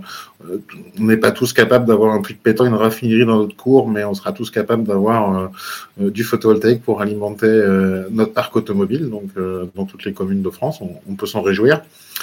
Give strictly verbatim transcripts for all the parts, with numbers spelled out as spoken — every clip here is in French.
euh, on n'est pas tous capables d'avoir un puits de pétrole, une raffinerie dans notre cour, mais on sera tous capables d'avoir euh, du photovoltaïque pour alimenter euh, notre parc automobile. Donc, euh, dans toutes les communes de France, on, on peut s'en réjouir.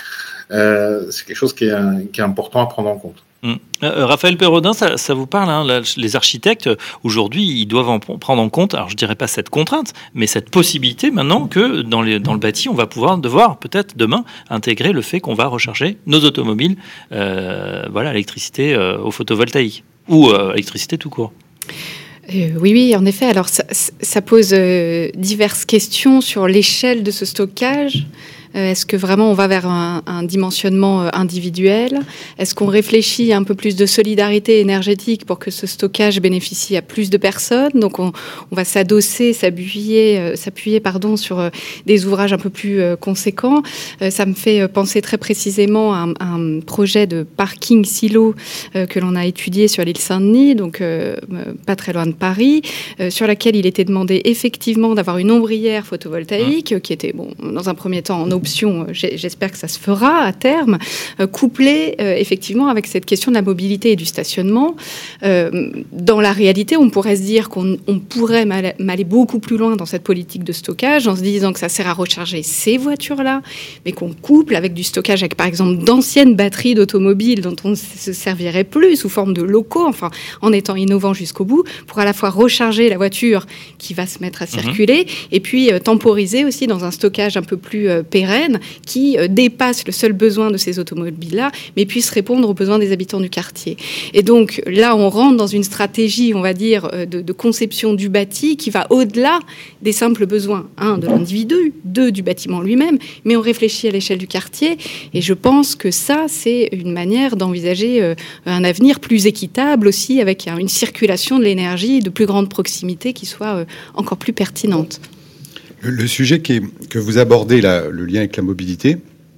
Euh, c'est quelque chose qui est, qui est important à prendre en compte. Mmh. Euh, Raphaël Perrodin, ça, ça vous parle, hein, là, les architectes, aujourd'hui, ils doivent en prendre en compte, alors je dirais pas cette contrainte, mais cette possibilité maintenant que dans, les, dans le bâti, on va pouvoir devoir peut-être demain intégrer le fait qu'on va recharger nos automobiles, euh, voilà, l'électricité euh, au photovoltaïque ou euh, électricité tout court. Euh, oui, oui, en effet. Alors, ça, ça pose euh, diverses questions sur l'échelle de ce stockage. Euh, est-ce que vraiment on va vers un, un dimensionnement euh, individuel ? Est-ce qu'on réfléchit à un peu plus de solidarité énergétique pour que ce stockage bénéficie à plus de personnes ? Donc, on, on va s'adosser, s'appuyer, euh, s'appuyer pardon, sur euh, des ouvrages un peu plus euh, conséquents. Euh, ça me fait penser très précisément à un, à un projet de parking silo euh, que l'on a étudié sur l'île Saint-Denis, donc euh, pas très loin de Paris, euh, sur laquelle il était demandé effectivement d'avoir une ombrière photovoltaïque, mmh. qui était, bon, dans un premier temps en option, j'espère que ça se fera à terme, euh, couplé euh, effectivement avec cette question de la mobilité et du stationnement. Euh, dans la réalité, on pourrait se dire qu'on on pourrait mal, aller beaucoup plus loin dans cette politique de stockage en se disant que ça sert à recharger ces voitures-là, mais qu'on couple avec du stockage avec par exemple d'anciennes batteries d'automobiles dont on ne se servirait plus sous forme de locaux, enfin en étant innovant jusqu'au bout, pour à la fois recharger la voiture qui va se mettre à circuler mmh. et puis euh, temporiser aussi dans un stockage un peu plus euh, pérenne qui euh, dépasse le seul besoin de ces automobiles-là, mais puisse répondre aux besoins des habitants du quartier. Et donc là, on rentre dans une stratégie, on va dire, de, de conception du bâti qui va au-delà des simples besoins, un, de l'individu, deux, du bâtiment lui-même, mais on réfléchit à l'échelle du quartier. Et je pense que ça, c'est une manière d'envisager euh, un avenir plus équitable aussi, avec hein, une circulation de l'énergie de plus grande proximité qui soit euh, encore plus pertinente. Le, le sujet qui est, que vous abordez, là, le lien avec la mobilité,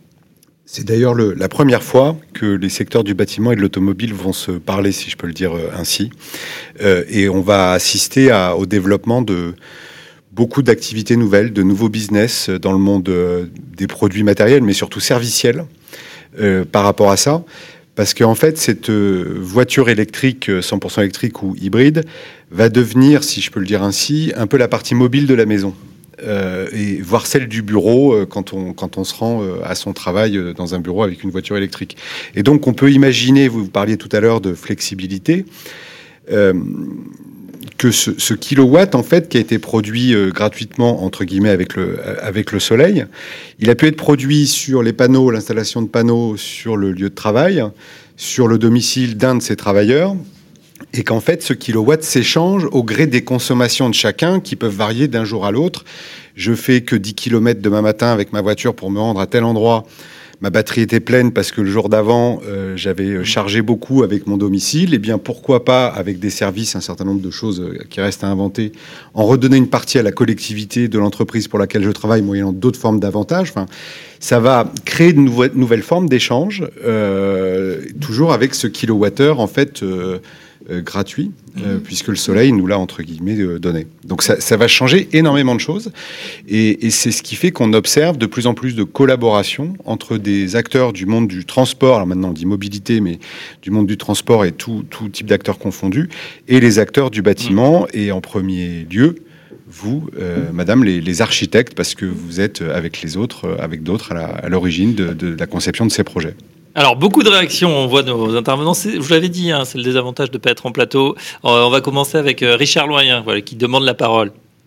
c'est d'ailleurs le, la première fois que les secteurs du bâtiment et de l'automobile vont se parler, si je peux le dire euh, ainsi. Euh, et on va assister à, au développement de beaucoup d'activités nouvelles, de nouveaux business dans le monde euh, des produits matériels, mais surtout serviciels, euh, par rapport à ça. Parce qu'en fait, cette euh, voiture électrique, cent pour cent électrique ou hybride, va devenir, si je peux le dire ainsi, un peu la partie mobile de la maison. Euh, et voire celle du bureau euh, quand on quand on se rend euh, à son travail euh, dans un bureau avec une voiture électrique. Et donc on peut imaginer, vous, vous parliez tout à l'heure de flexibilité, euh, que ce, ce kilowatt en fait qui a été produit euh, gratuitement entre guillemets avec le avec le soleil, il a pu être produit sur les panneaux, l'installation de panneaux sur le lieu de travail, sur le domicile d'un de ses travailleurs. Et qu'en fait, ce kilowatt s'échange au gré des consommations de chacun qui peuvent varier d'un jour à l'autre. Je fais que dix kilomètres demain matin avec ma voiture pour me rendre à tel endroit. Ma batterie était pleine parce que le jour d'avant, euh, j'avais chargé beaucoup avec mon domicile. Eh bien, pourquoi pas, avec des services, un certain nombre de choses qui restent à inventer, en redonner une partie à la collectivité de l'entreprise pour laquelle je travaille, moyennant d'autres formes d'avantages. Enfin, ça va créer de nouveau, nouvelles formes d'échange, euh, toujours avec ce kilowattheure, en fait... Euh, Euh, gratuit, euh, mmh. puisque le soleil nous l'a, entre guillemets, euh, donné. Donc ça, ça va changer énormément de choses, et, et c'est ce qui fait qu'on observe de plus en plus de collaboration entre des acteurs du monde du transport, alors maintenant on dit mobilité, mais du monde du transport et tout, tout type d'acteurs confondus, et les acteurs du bâtiment, mmh. et en premier lieu, vous, euh, madame, les, les architectes, parce que vous êtes avec les autres, avec d'autres, à, la, à l'origine de, de la conception de ces projets. Alors, beaucoup de réactions, on voit nos intervenants. C'est, je vous l'avais dit, hein, c'est le désavantage de ne pas être en plateau. Euh, on va commencer avec euh, Richard Loyen, voilà, qui demande la parole.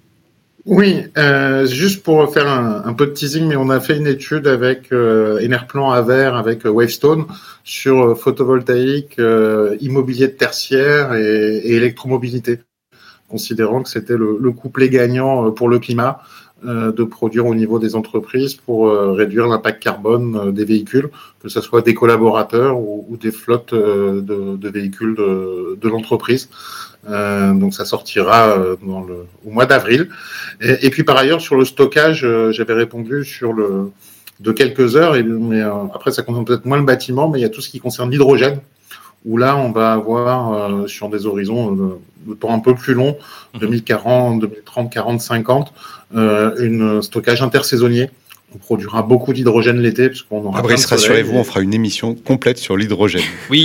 Oui, euh, juste pour faire un, un peu de teasing, mais on a fait une étude avec euh, Enerplan Aver, avec euh, Wavestone, sur euh, photovoltaïque, euh, immobilier de tertiaire et, et électromobilité, considérant que c'était le, le couplet gagnant pour le climat. Euh, de produire au niveau des entreprises pour euh, réduire l'impact carbone euh, des véhicules, que ce soit des collaborateurs ou, ou des flottes euh, de, de véhicules de, de l'entreprise. Euh, donc ça sortira euh, dans le, au mois d'avril. Et, et puis par ailleurs, sur le stockage, euh, j'avais répondu sur le de quelques heures, et, mais euh, après ça concerne peut-être moins le bâtiment, mais il y a tout ce qui concerne l'hydrogène, où là on va avoir euh, sur des horizons euh, de temps un peu plus long, deux mille quarante, deux mille trente, quarante, cinquante, euh, une stockage intersaisonnier. On produira beaucoup d'hydrogène l'été, puisqu'on aura. Fabrice, rassurez-vous, on fera une émission complète sur l'hydrogène. Oui,